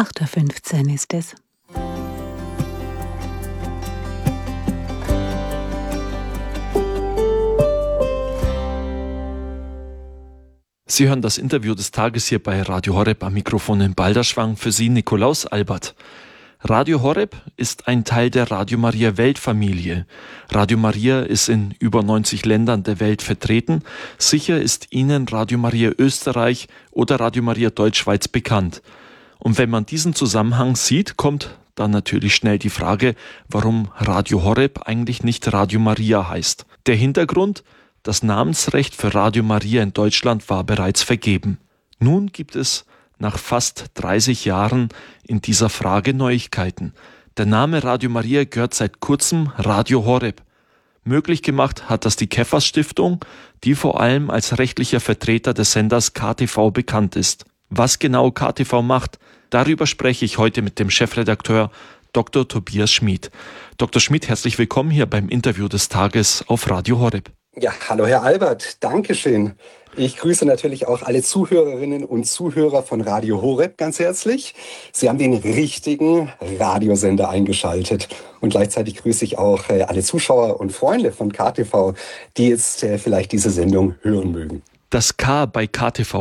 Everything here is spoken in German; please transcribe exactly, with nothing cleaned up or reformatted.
acht Uhr fünfzehn ist es. Sie hören das Interview des Tages hier bei Radio Horeb, am Mikrofon in Balderschwang. Für Sie Nikolaus Albert. Radio Horeb ist ein Teil der Radio Maria Weltfamilie. Radio Maria ist in über neunzig Ländern der Welt vertreten. Sicher ist Ihnen Radio Maria Österreich oder Radio Maria Deutschschweiz bekannt. Und wenn man diesen Zusammenhang sieht, kommt dann natürlich schnell die Frage, warum Radio Horeb eigentlich nicht Radio Maria heißt. Der Hintergrund: Das Namensrecht für Radio Maria in Deutschland war bereits vergeben. Nun gibt es nach fast dreißig Jahren in dieser Frage Neuigkeiten. Der Name Radio Maria gehört seit kurzem Radio Horeb. Möglich gemacht hat das die Kephas Stiftung, die vor allem als rechtlicher Vertreter des Senders K T V bekannt ist. Was genau K T V macht, darüber spreche ich heute mit dem Chefredakteur Doktor Tobias Schmid. Doktor Schmid, herzlich willkommen hier beim Interview des Tages auf Radio Horeb. Ja, hallo Herr Albert, Dankeschön. Ich grüße natürlich auch alle Zuhörerinnen und Zuhörer von Radio Horeb ganz herzlich. Sie haben den richtigen Radiosender eingeschaltet. Und gleichzeitig grüße ich auch alle Zuschauer und Freunde von K T V, die jetzt vielleicht diese Sendung hören mögen. Das K bei K T V